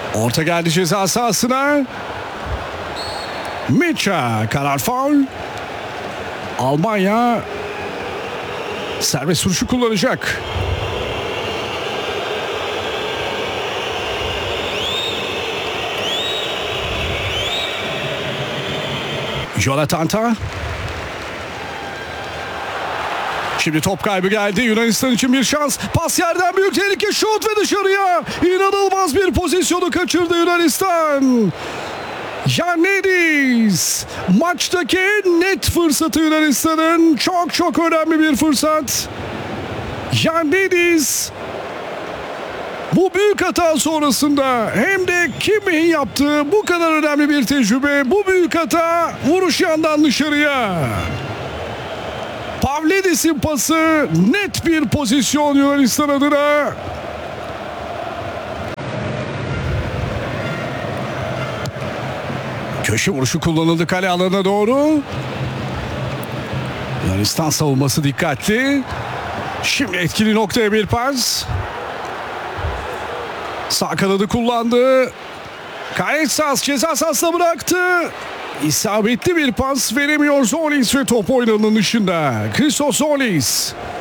Orta geldi ceza sahasına. Miça, karar faul. Almanya serbest vuruşu kullanacak. Jonathan Tah. Şimdi top kaybı geldi. Yunanistan için bir şans. Pas yerden büyük tehlike. Şut ve dışarıya. İnanılmaz bir pozisyonu kaçırdı Yunanistan. Giannidis. Maçtaki en net fırsatı Yunanistan'ın. Çok önemli bir fırsat. Giannidis. Bu büyük hata sonrasında hem de kimin yaptığı bu kadar önemli bir tecrübe. Bu büyük hata, vuruş yandan dışarıya. Pavlidis'in pası, net bir pozisyon Yunanistan adına. Köşe vuruşu kullanıldı kale alanına doğru. Yunanistan savunması dikkatli. Şimdi etkili noktaya bir pas. Sağ kanadı kullandı. Kaetsas ceza sahasına bıraktı. İsabetli bir pas veremiyor Zolis ve top oynanın dışında. Christos Zolis.